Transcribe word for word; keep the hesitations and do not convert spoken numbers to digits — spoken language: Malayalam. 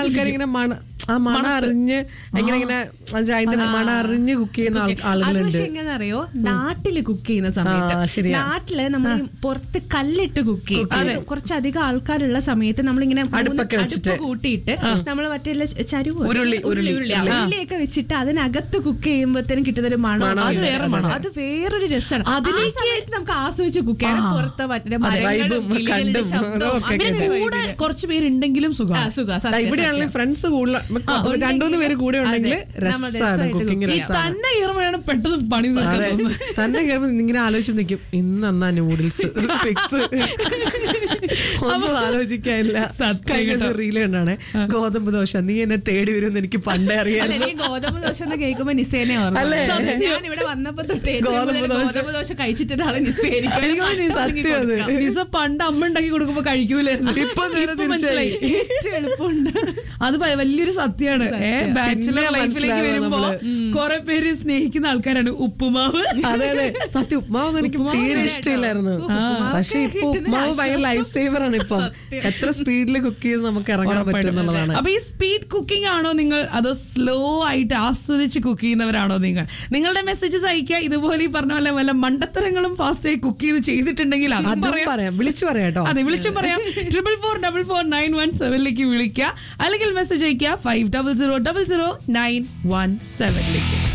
ആൾക്കാർ ഇങ്ങനെ മണ ആ മണം അറിഞ്ഞ് എങ്ങനെ ഇങ്ങനെ അതിന്റെ മണം അറിഞ്ഞ് കുക്ക് ചെയ്യുന്ന ആളുകളുണ്ട്. എങ്ങനെയാണെന്നറിയോ, നാട്ടില് കുക്ക് ചെയ്യുന്ന സമയത്ത് നാട്ടില് നമ്മൾ പുറത്ത് കല്ലിട്ട് കുക്ക് ചെയ്യും. കുറച്ചധികം ആൾക്കാരുള്ള സമയത്ത് നമ്മളിങ്ങനെ അടുപ്പൊക്കെ വെച്ചിട്ട് കൂട്ടിയിട്ട് നമ്മൾ മറ്റേ ചരുവ് ഉരുളി ഉരുളിയൊക്കെ വെച്ചിട്ട് അതിനകത്ത് കുക്ക് ചെയ്യുമ്പോഴത്തേനും കിട്ടുന്ന ഒരു മണം, അത് വേറെ മണം, അത് വേറൊരു രസമാണ്. അതിലേക്ക് നമുക്ക് ആസ്വദിച്ച് കുക്ക് ചെയ്യാൻ. പുറത്തെ കുറച്ച് പേരുണ്ടെങ്കിലും സുഖം. ഇവിടെയാണെങ്കിൽ ഫ്രണ്ട്സ് കൂടുതൽ രണ്ടുമൂന്ന് പേര് കൂടെ ഉണ്ടെങ്കിൽ രസമാണ് കുക്കിംഗ്. തന്നെ കയറുമ്പോഴാണ് പെട്ടെന്ന് പണി തന്നെ കയറുമ്പോൾ ഇങ്ങനെ ആലോചിച്ച് നിൽക്കും, ഇന്ന് എന്നാ നൂഡിൽസ് ഫിക്സ് ഒന്നും ആലോചിക്കാനില്ല. റീലാണ് ഗോതമ്പ് ദോശ, നീ എന്നെ തേടി വരുമെന്ന് എനിക്ക് പണ്ടേ അറിയാം. ഗോതമ്പ് ദോശ എന്ന് കേൾക്കുമ്പോ നിസ്സേനെ ഞാൻ ഇവിടെ വന്നപ്പോ തൊട്ടേ ഗോതമ്പ് ദോശ കഴിച്ചിട്ടാണ് നിസ പണ്ട് അമ്മ ഉണ്ടാക്കി കൊടുക്കുമ്പോ കഴിക്കൂലായിരുന്നു. ഇപ്പൊ മനസ്സിലായി എളുപ്പമുണ്ട്. അത് വലിയൊരു സത്യമാണ്. ബാച്ചിലർ ലൈഫിലേക്ക് വരുമ്പോ കുറെ പേര് സ്നേഹിക്കുന്ന ആൾക്കാരാണ് ഉപ്പുമാവ്. അതെ അതെ സത്യം, ഉപ്മാവ് എനിക്ക് തീരെ ഇഷ്ടമില്ലായിരുന്നു. പക്ഷെ ഇപ്പൊ ഉപ്മാവ് ഭയങ്കര ലൈഫ് സേവർ ആണ്. ഇപ്പം എത്ര സ്പീഡിൽ കുക്ക് ചെയ്ത് നമുക്ക് ഇറങ്ങാൻ പറ്റുന്നുള്ളതാണ്. അപ്പൊ ഈ സ്പീഡ് കുക്കിംഗ് ആണോ നിങ്ങൾ, അതോ സ്ലോ ആയിട്ട് ആസ്വദിച്ച് കുക്ക് ചെയ്യുന്നവരാണോ നിങ്ങൾ? നിങ്ങളുടെ മെസ്സേജസ് അയക്കുക. ഇതുപോലെ ഈ പറഞ്ഞ പോലെ വല്ല മണ്ടത്തരങ്ങളും ഫാസ്റ്റ് ആയി കുക്ക് ചെയ്ത് ചെയ്തിട്ടുണ്ടെങ്കിൽ പറയാം, വിളിച്ചു പറയാം. അതെ, വിളിച്ചു പറയാം. Triple four double four nine one സെവനിലേക്ക് വിളിക്കുക, അല്ലെങ്കിൽ മെസ്സേജ് അയക്കുക five double zero double zero nine one സെവനിലേക്ക്.